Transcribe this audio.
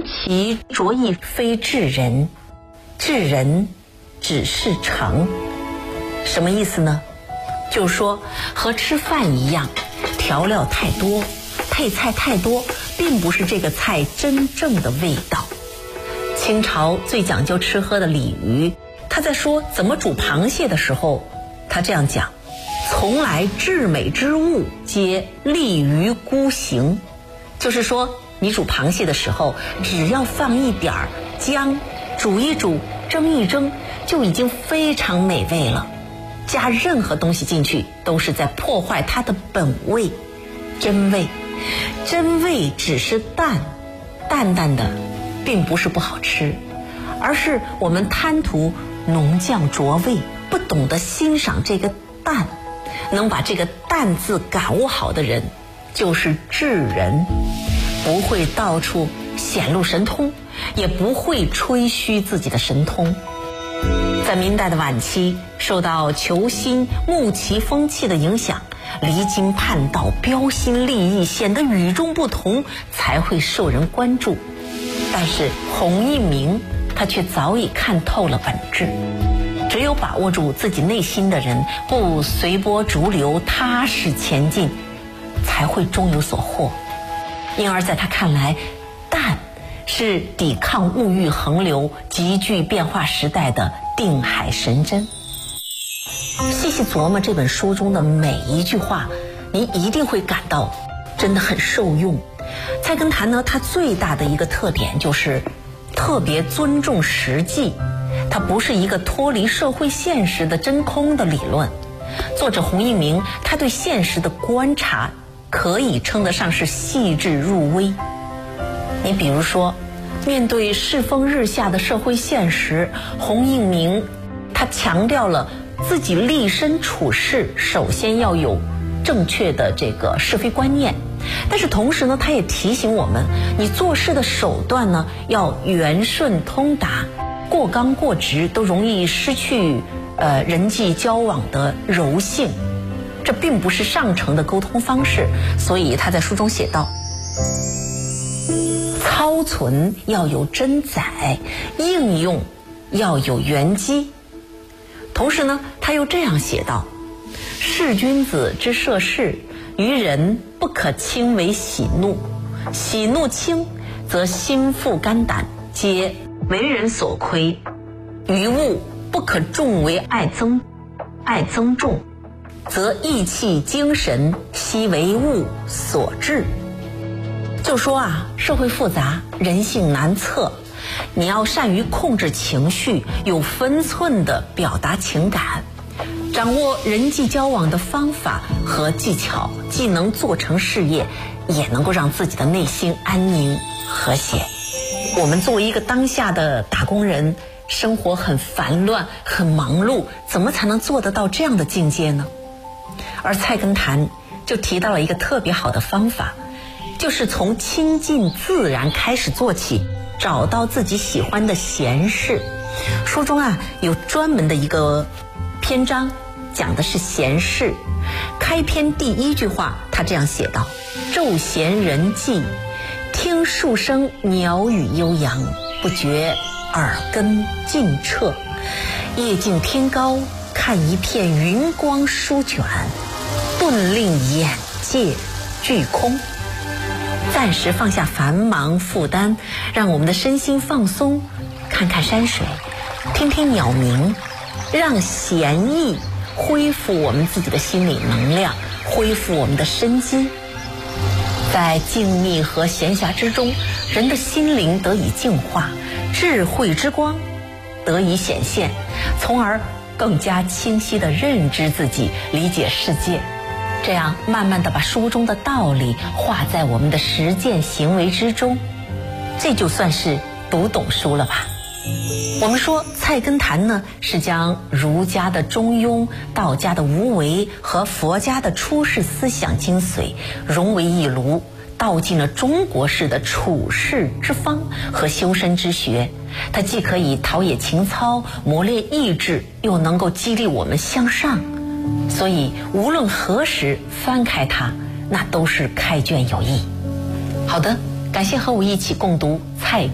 其着意非治人，治人只是诚。什么意思呢？就是说和吃饭一样，调料太多，配菜太多，并不是这个菜真正的味道。清朝最讲究吃喝的李渔，他在说怎么煮螃蟹的时候，他这样讲：从来至美之物皆立于孤行。就是说你煮螃蟹的时候，只要放一点姜，煮一煮，蒸一蒸，就已经非常美味了。加任何东西进去，都是在破坏它的本味、真味。真味只是淡淡的，并不是不好吃，而是我们贪图浓酱浊味，不懂得欣赏这个淡。能把这个淡字感悟好的人，就是智人，不会到处显露神通，也不会吹嘘自己的神通。在明代的晚期，受到求新慕奇风气的影响，离经叛道，标新立异，显得与众不同，才会受人关注。但是弘一鸣他却早已看透了本质，只有把握住自己内心的人，不随波逐流，踏实前进，才会终有所获。因而在他看来，淡是抵抗物欲横流、急剧变化时代的定海神针。细细琢磨这本书中的每一句话，你一定会感到真的很受用。菜根谭呢，它最大的一个特点就是特别尊重实际，它不是一个脱离社会现实的真空的理论。作者弘一鸣，他对现实的观察可以称得上是细致入微。你比如说，面对世风日下的社会现实，弘一鸣他强调了自己立身处世首先要有正确的这个是非观念，但是同时呢，他也提醒我们，你做事的手段呢要圆顺通达，过刚过直都容易失去人际交往的柔性，这并不是上乘的沟通方式。所以他在书中写道：操存要有真载，应用要有圆机。同时呢，他又这样写道：是君子之涉世，于人不可轻为喜怒，喜怒轻则心腹肝胆皆为人所亏，于物不可重为爱增重，则意气精神悉为物所致。就说啊，社会复杂，人性难测，你要善于控制情绪，有分寸地表达情感，掌握人际交往的方法和技巧，既能做成事业，也能够让自己的内心安宁和谐。我们作为一个当下的打工人，生活很烦乱，很忙碌，怎么才能做得到这样的境界呢？而菜根谭就提到了一个特别好的方法，就是从亲近自然开始做起，找到自己喜欢的闲事。书中啊有专门的一个篇章讲的是闲事。开篇第一句话他这样写道：昼闲人寂，听树声鸟语悠扬，不觉耳根尽彻，夜静天高，看一片云光舒卷，顿令眼界俱空。暂时放下繁忙负担，让我们的身心放松，看看山水，听听鸟鸣，让闲逸恢复我们自己的心理能量，恢复我们的生机。在静谧和闲暇之中，人的心灵得以净化，智慧之光得以显现，从而更加清晰地认知自己，理解世界。这样慢慢地把书中的道理化在我们的实践行为之中，这就算是读懂书了吧。我们说菜根谭呢，是将儒家的中庸、道家的无为和佛家的出世思想精髓融为一炉，道尽了中国式的处世之方和修身之学。它既可以陶冶情操，磨练意志，又能够激励我们向上。所以无论何时翻开它，那都是开卷有益。好的，感谢和我一起共读菜